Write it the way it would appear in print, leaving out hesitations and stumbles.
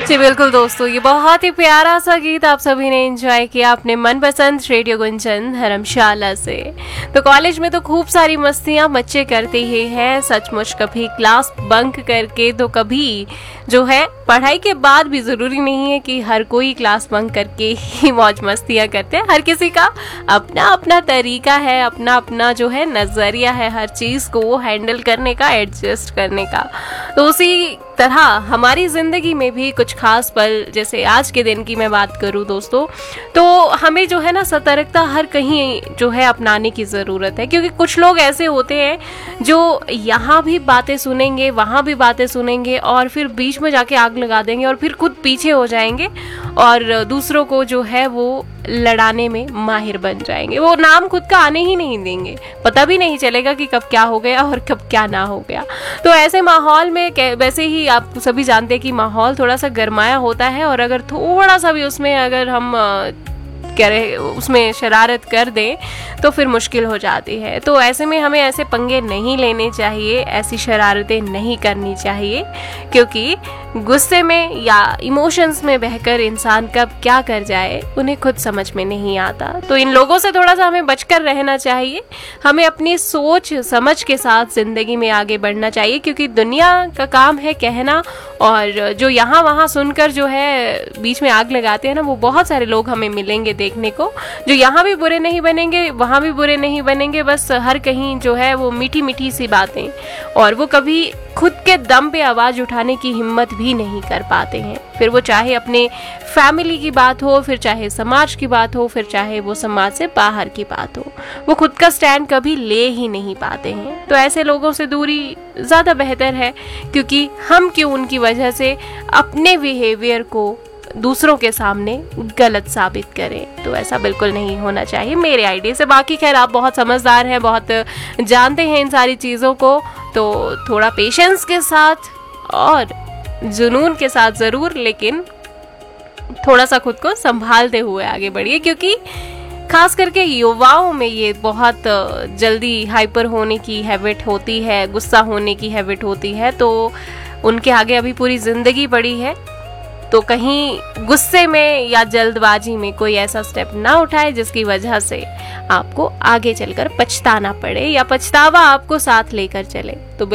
जी बिल्कुल दोस्तों, ये बहुत ही प्यारा सा गीत आप सभी ने एंजॉय किया अपने मनपसंद रेडियो गुंजन धर्मशाला से। तो कॉलेज में तो खूब सारी मस्तियां बच्चे करते ही हैं सचमुच, कभी क्लास बंक करके तो कभी जो है पढ़ाई के बाद भी। जरूरी नहीं है कि हर कोई क्लास बंक करके ही मौज मस्तियां करते हैं, हर किसी का अपना अपना तरीका है, अपना अपना जो है नजरिया है हर चीज को हैंडल करने का, एडजस्ट करने का। तो उसी तरह हमारी जिंदगी में भी कुछ खास पल, जैसे आज के दिन की मैं बात करूं दोस्तों, तो हमें जो है ना सतर्कता हर कहीं जो है अपनाने की जरूरत है। क्योंकि कुछ लोग ऐसे होते हैं जो यहाँ भी बातें सुनेंगे, वहां भी बातें सुनेंगे और फिर बीच में जाके आग लगा देंगे और फिर खुद पीछे हो जाएंगे और दूसरों को जो है वो लड़ाने में माहिर बन जाएंगे। वो नाम खुद का आने ही नहीं देंगे, पता भी नहीं चलेगा कि कब क्या हो गया और कब क्या ना हो गया। तो ऐसे माहौल में वैसे ही आप सभी जानते हैं कि माहौल थोड़ा सा गरमाया होता है और अगर थोड़ा सा भी उसमें अगर हम कह रहे उसमें शरारत कर दें तो फिर मुश्किल हो जाती है। तो ऐसे में हमें ऐसे पंगे नहीं लेने चाहिए, ऐसी शरारतें नहीं करनी चाहिए, क्योंकि गुस्से में या इमोशंस में बहकर इंसान कब क्या कर जाए उन्हें खुद समझ में नहीं आता। तो इन लोगों से थोड़ा सा हमें बचकर रहना चाहिए। हमें अपनी सोच समझ के साथ जिंदगी में आगे बढ़ना चाहिए, क्योंकि दुनिया का काम है कहना, और जो यहाँ वहाँ सुनकर जो है बीच में आग लगाते हैं ना, वो बहुत सारे लोग हमें मिलेंगे देखने को, जो यहाँ भी बुरे नहीं बनेंगे वहाँ भी बुरे नहीं बनेंगे। बस हर कहीं जो है वो मीठी मीठी सी बातें, और वो कभी खुद के दम पे आवाज उठाने की हिम्मत भी नहीं कर पाते हैं। फिर वो चाहे अपने फैमिली की बात हो, फिर चाहे समाज की बात हो, फिर चाहे वो समाज से बाहर की बात हो, वो खुद का स्टैंड कभी ले ही नहीं पाते हैं। तो ऐसे लोगों से दूरी ज्यादा बेहतर है, क्योंकि हम क्यों उनकी वजह से अपने बिहेवियर को दूसरों के सामने गलत साबित करें। तो ऐसा बिल्कुल नहीं होना चाहिए मेरे आइडिया से। बाकी खैर आप बहुत समझदार हैं, बहुत जानते हैं इन सारी चीज़ों को, तो थोड़ा पेशेंस के साथ और जुनून के साथ ज़रूर, लेकिन थोड़ा सा खुद को संभालते हुए आगे बढ़िए, क्योंकि खास करके युवाओं में ये बहुत जल्दी हाइपर होने की हैबिट होती है, गुस्सा होने की हैबिट होती है। तो उनके आगे अभी पूरी जिंदगी पड़ी है, तो कहीं गुस्से में या जल्दबाजी में कोई ऐसा स्टेप ना उठाए जिसकी वजह से आपको आगे चलकर पछताना पड़े या पछतावा आपको साथ लेकर चले। तो